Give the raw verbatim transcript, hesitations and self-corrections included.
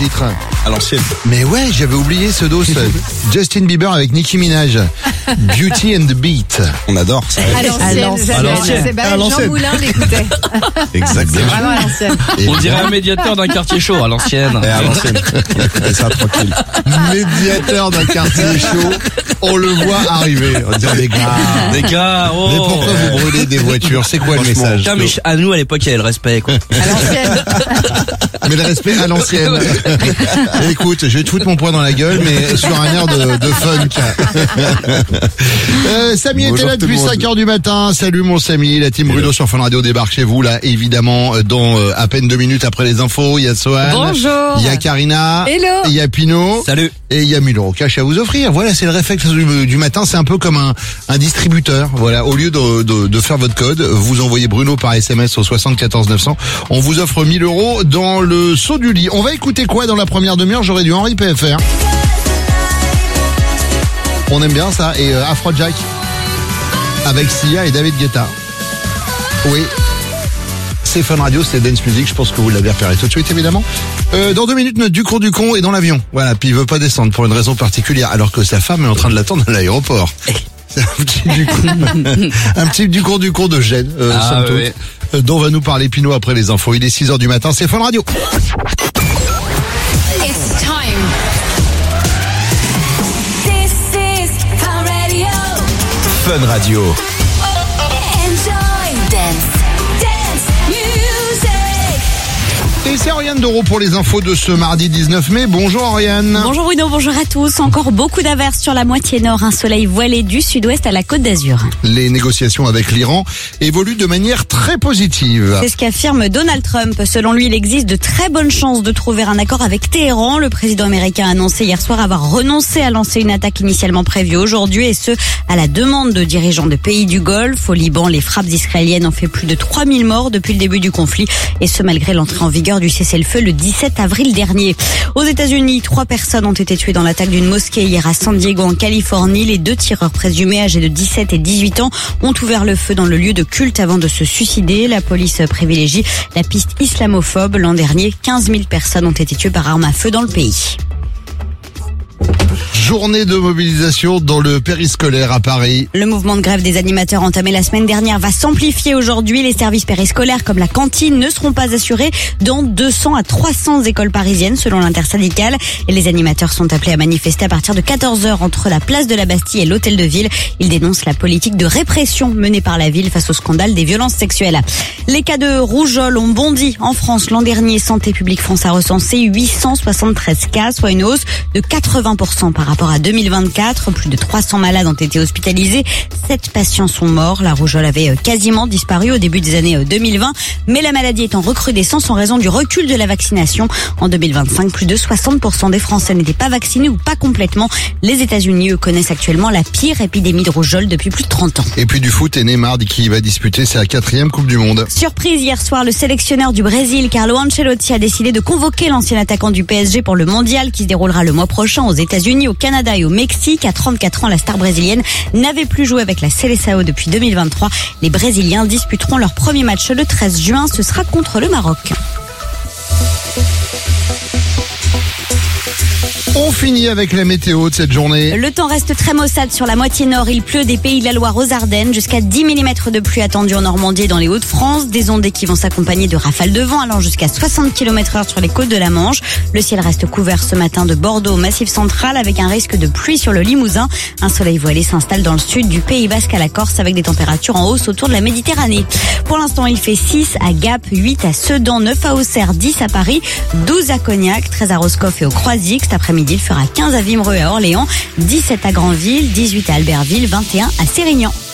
titre. À l'ancienne. Mais ouais, j'avais oublié ce dos. Justin Bieber avec Nicki Minaj. Beauty and the Beat. On adore ça. À l'ancienne. À l'ancienne. C'est À Jean l'ancienne. Moulin l'écoutait. Exactement. Vraiment à l'ancienne. On dirait un médiateur d'un quartier chaud à l'ancienne. Et à l'ancienne. Écoutez ça tranquille. Médiateur d'un quartier chaud. On le voit arriver. On dit les gars. Les gars, oh. Mais pourquoi vous brûlez des voitures? C'est quoi le Franchement, message? Putain, mais à nous à l'époque il y avait le respect quoi. À l'ancienne. Mais le respect à l'ancienne. Écoute, je vais te foutre mon poing dans la gueule, mais sur un air de, de funk. euh, Samy Bonjour était là tout le depuis monde. cinq heures du matin. Salut mon Samy. La team Bruno sur Fun Radio débarque chez vous, là, évidemment, dans euh, à peine deux minutes après les infos. Il y a Sohan. Bonjour. Il y a Karina. Hello. Il y a Pino. Salut. Et il y a mille euros cash à vous offrir. Voilà, c'est le réflexe du, du matin. C'est un peu comme un, un distributeur. Voilà, au lieu de, de, de faire votre code, vous envoyez Bruno par S M S au soixante-quatorze neuf cents. On vous offre mille euros dans le saut du lit. On va écouter quoi dans la première demi-heure? J'aurais du Henri P F R. On aime bien ça. Et euh, Afrojack avec Sia et David Guetta. Oui. C'est Fun Radio, c'est Dance Music, je pense que vous l'avez repéré tout de suite évidemment. Euh, dans deux minutes, notre du cours du con est dans l'avion. Voilà, puis il veut pas descendre pour une raison particulière, alors que sa femme est en train de l'attendre à l'aéroport. C'est un petit du con, un petit du cours du con de Gênes, euh, Ah, somme toute, oui. euh, dont va nous parler Pinot après les infos. Il est six heures du matin, c'est Fun Radio. It's time. This is Fun Radio. Fun Radio. Enjoy dance, dance music. Et c'est Oriane Doro pour les infos de ce mardi dix-neuf mai. Bonjour Oriane. Bonjour Bruno, bonjour à tous. Encore beaucoup d'averses sur la moitié nord, un soleil voilé du sud-ouest à la Côte d'Azur. Les négociations avec l'Iran évoluent de manière très positive. C'est ce qu'affirme Donald Trump. Selon lui, il existe de très bonnes chances de trouver un accord avec Téhéran. Le président américain a annoncé hier soir avoir renoncé à lancer une attaque initialement prévue aujourd'hui, et ce, à la demande de dirigeants de pays du Golfe. Au Liban, les frappes israéliennes ont fait plus de trois mille morts depuis le début du conflit, et ce malgré l'entrée en vigueur du cessez-le-feu le dix-sept avril dernier. Aux États-Unis, trois personnes ont été tuées dans l'attaque d'une mosquée hier à San Diego en Californie. Les deux tireurs présumés âgés de dix-sept et dix-huit ans ont ouvert le feu dans le lieu de culte avant de se suicider. La police privilégie la piste islamophobe. L'an dernier, quinze mille personnes ont été tuées par arme à feu dans le pays. Journée de mobilisation dans le périscolaire à Paris. Le mouvement de grève des animateurs entamé la semaine dernière va s'amplifier aujourd'hui. Les services périscolaires comme la cantine ne seront pas assurés dans deux cents à trois cents écoles parisiennes selon l'intersyndicale. Et les animateurs sont appelés à manifester à partir de quatorze heures entre la place de la Bastille et l'hôtel de ville. Ils dénoncent la politique de répression menée par la ville face au scandale des violences sexuelles. Les cas de rougeole ont bondi en France l'an dernier. Santé publique France a recensé huit cent soixante-treize cas, soit une hausse de quatre-vingts pour cent par rapport à deux mille vingt-quatre. Plus de trois cents malades ont été hospitalisés. sept patients sont morts. La rougeole avait quasiment disparu au début des années deux mille vingt, mais la maladie est en recrudescence en raison du recul de la vaccination. En deux mille vingt-cinq, plus de soixante pour cent des Français n'étaient pas vaccinés ou pas complètement. Les États-Unis, eux, connaissent actuellement la pire épidémie de rougeole depuis plus de trente ans. Et puis du foot, et Neymar qui va disputer sa quatrième Coupe du Monde. Surprise hier soir, le sélectionneur du Brésil, Carlo Ancelotti, a décidé de convoquer l'ancien attaquant du P S G pour le mondial qui se déroulera le mois prochain aux États-Unis, au Canada et au Mexique. À trente-quatre ans, la star brésilienne n'avait plus joué avec la Seleção depuis deux mille vingt-trois. Les Brésiliens disputeront leur premier match le treize juin. Ce sera contre le Maroc. On finit avec la météo de cette journée. Le temps reste très maussade sur la moitié nord. Il pleut des Pays de la Loire aux Ardennes. Jusqu'à dix millimètres de pluie attendue en Normandie et dans les Hauts-de-France. Des ondées qui vont s'accompagner de rafales de vent allant jusqu'à soixante kilomètres heure sur les côtes de la Manche. Le ciel reste couvert ce matin de Bordeaux au Massif central avec un risque de pluie sur le Limousin. Un soleil voilé s'installe dans le sud du Pays Basque à la Corse avec des températures en hausse autour de la Méditerranée. Pour l'instant, il fait six à Gap, huit à Sedan, neuf à Auxerre, dix à Paris, douze à Cognac, treize à Roscoff et au Croisic. Cet après-midi, il fera quinze à Vimereux et à Orléans, dix-sept à Granville, dix-huit à Albertville, vingt et un à Sérignan.